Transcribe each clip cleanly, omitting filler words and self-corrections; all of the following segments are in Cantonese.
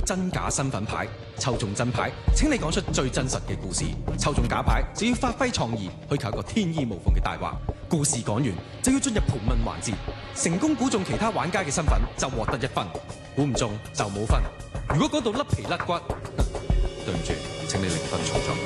真假身份牌，抽中真牌，請你講出最真實嘅故事；抽中假牌，就要發揮創意，去求一個天衣無縫嘅大話。故事講完就要進入盤問環節，成功估中其他玩家嘅身份就獲得1分，估唔中就冇分。如果嗰度甩皮甩骨，對唔住，請你0分重作。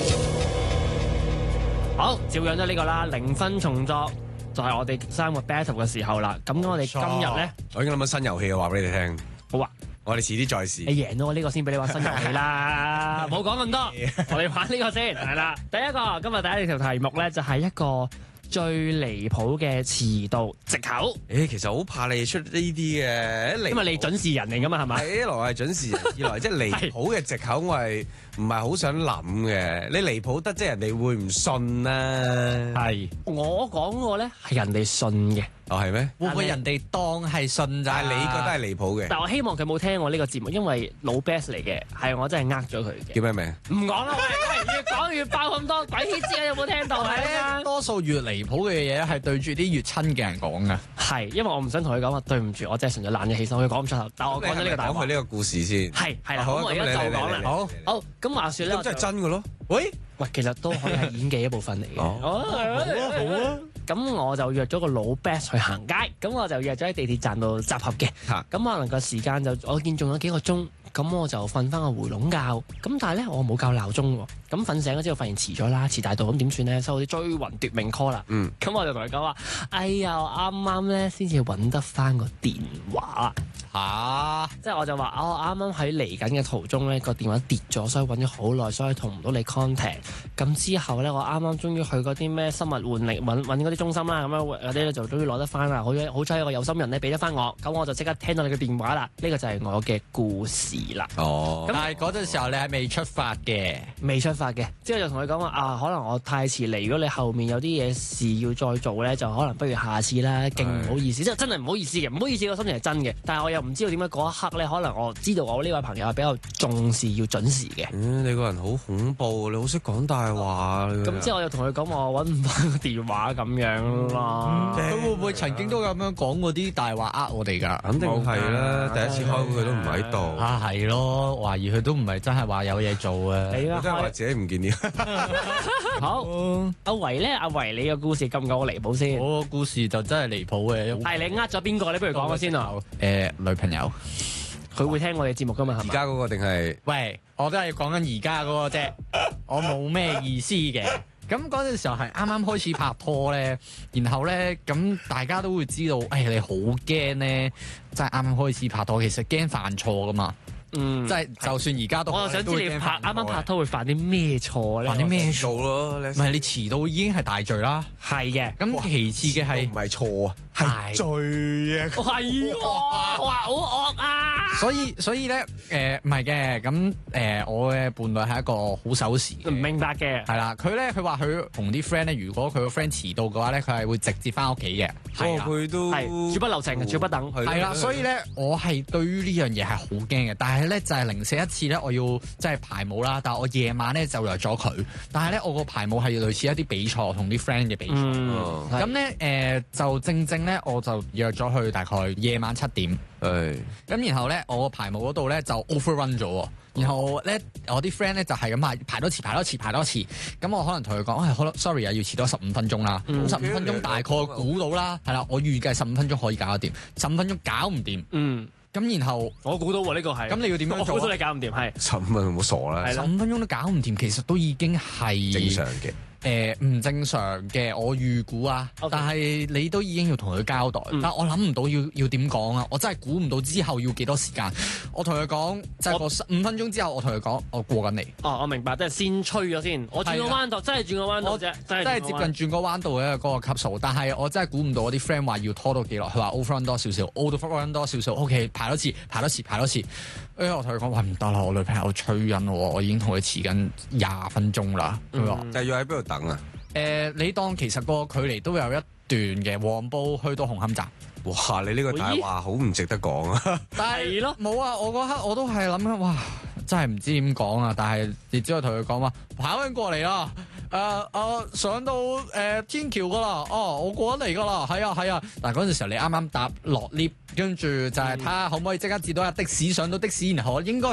好，照樣都呢個啦，0分重作就係我哋3個 battle 嘅時候啦。咁我哋今日咧， 我已經諗緊新遊戲嘅話俾你聽。 好啊， 我哋遲啲再試。 你贏咗我呢個先俾你玩新遊戲啦，冇講咁多，我哋玩呢個先係啦。第一個今日第一條題目咧就係一個最離譜嘅遲到藉口。 其實好怕你出呢啲嘅， 因為你準時人嚟噶嘛，係咪？ 一來係準時人，二來即係離譜嘅藉口，我係唔係好想諗嘅。你離譜得即係人哋會唔信啦。 係我講過咧係人哋信嘅。 哦，係咩？ 會唔會人哋當係信咋？ 但係你覺得係離譜嘅。 但我希望佢冇聽我呢個節目，因為老 best 嚟嘅，係我真係呃咗佢嘅。 叫咩名？ 唔講啦，喂，越講越爆咁多，鬼知你有冇聽到啊？ 多數越離譜嘅嘢係對住啲越親嘅人講噶。 係，因為我唔想同佢講話，對唔住，我真係純粹懶咗起身，我講唔出口。但我講咗呢個大話。 講佢呢個故事先。 係啦，咁我而家就講啦。好，咁話説咧， 咁真係真嘅咯。喂， 其實都可以係演技一部分嚟嘅。好啊。咁我就約咗個老 best 去行街，咁我就約咗喺地鐵站度集合嘅。咁可能個時間就我見仲有幾個鐘，咁我就瞓翻個回籠覺。咁但係咧我冇校鬧鐘喎，咁瞓醒咗之後發現遲咗啦，遲大到咁點算咧？收到啲追魂奪命 call 啦。咁我就同佢講話：哎呀，啱啱咧先至揾得翻個電話。即係我就話我啱啱喺嚟緊嘅途中咧個電話跌咗，所以揾咗好耐，所以同唔到你 contact。咁之後咧我啱啱終於去嗰啲咩生物換力揾嗰啲中心啦，咁樣嗰啲咧就終於攞得翻啦。好彩有個有心人咧俾得翻我，咁我就即刻聽到你嘅電話啦。呢個就係我嘅故事啦。 咁但係嗰陣時候你係未出發嘅， 未出發嘅。之後就同佢講話可能我太遲嚟，如果你後面有啲嘢事要再做咧，就可能不如下次啦。勁唔好意思，即係真係唔好意思嘅，唔好意思個心情係真嘅。但係我又唔知道點解嗰一刻咧，可能我知道我呢位朋友係比較重視要準時嘅。 你個人好恐怖，你好識講大話。 咁之後我又同佢講我揾唔翻個電話咁樣啦。 佢會唔會曾經都咁樣講過啲大話我哋㗎？ 肯定係啦，第一次開會佢都唔喺度。 係咯，懷疑佢都唔係真係話有嘢做啊。 你真係話自己唔見咗。 好，阿維咧，阿維你個故事夠唔夠我離譜先？ 我個故事就真係離譜嘅。 係你呃咗邊個？你不如講我先啊。 女朋友， 佢會聽我哋節目㗎嘛？係咪？ 而家嗰個定係？ 喂，我都係講緊而家嗰個啫，我冇咩意思嘅。咁嗰陣時候係啱啱開始拍拖咧，然後咧咁大家都會知道，你好驚咧，即係啱啱開始拍拖，其實驚犯錯噶嘛。即係就算而家都， 我就想知你啱啱拍拖會犯啲咩錯咧？ 犯啲咩錯咯？ 唔係你遲到已經係大罪啦。 係嘅。 咁其次嘅係唔係錯啊，係罪啊。 係哇，好惡啊！ 所以咧，唔係嘅，咁我嘅伴侶係一個好守時嘅， 唔明白嘅， 係啦。佢話佢同啲 friend 咧，如果佢個 friend 遲到嘅話咧，佢係會直接翻屋企嘅。 佢都係絕不留情，絕不等。 係啦，所以咧，我係對於呢樣嘢係好驚嘅。但係咧，就係零舍一次咧，我要即係排舞啦。但係我夜晚咧就約咗佢。但係咧，我個排舞係類似一啲比賽，同啲 friend 嘅比賽。咁咧就正咧，我就約咗佢大概夜晚7點。咁然後咧，我個排舞嗰度咧就 overrun 咗。然後咧，我啲 friend 咧就係咁排多次。咁我可能同佢講，可能 sorry 啊，要遲多15分鐘啦。15分鐘大概估到啦，係啦，我預計15分鐘可以搞得掂，15分鐘搞唔掂。咁然後我估到喎，呢個係。咁你要點樣做？我估到你搞唔掂，係。 15分鐘冇傻啦 ，15分鐘都搞唔掂，其實都已經係正常嘅。 唔正常嘅，我預估啊。但係你都已經要同佢交代。但我諗唔到要點講啊！我真係估唔到之後要幾多時間。我同佢講，就係過15分鐘之後，我同佢講，我過緊嚟。 我明白，即係先吹咗先。我轉個彎道，真係轉個彎道啫， 真係接近轉個彎道嘅嗰個級數。但係我真係估唔到我啲 friend 話要拖到幾耐，佢話 overrun 多少少，overrun 多少少。OK， 排多次。我同佢講話唔得啦，我女朋友催緊我已經同佢遲緊20分鐘啦。佢話但係要喺邊度等啊？ 你當其實個距離都有一段嘅，黃埔去到紅磡站。 哇！你呢個大話好唔值得講啊！ 但係冇啊！我嗰刻我都係諗緊，哇！真係唔知點講啊！但係亦只係同佢講話跑緊過嚟啦。上到天橋噶啦，我過緊嚟噶啦，係啊。但係嗰陣時候你啱啱搭落 lift，跟住就係睇下可唔可以即刻截到架的士，上到的士，然後我應該